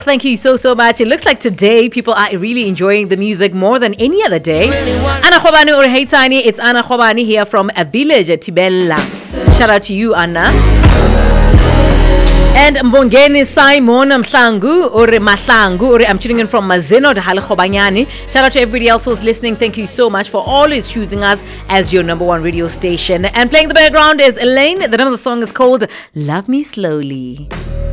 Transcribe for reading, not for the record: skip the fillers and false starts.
Thank you so much. It looks like today people are really enjoying the music more than any other day. Anna Khobani or Hey Tiny, it's Anna Khobani here from a village at Tibella. Shout out to you, Anna. And Mbongeni Simon Mhlangu or Mahlangu or I'm tuning in from Mazeno to Khobanyani. Shout out to everybody else who's listening. Thank you so much for always choosing us as your number one radio station. And playing the background is Elaine. The name of the song is called Love Me Slowly.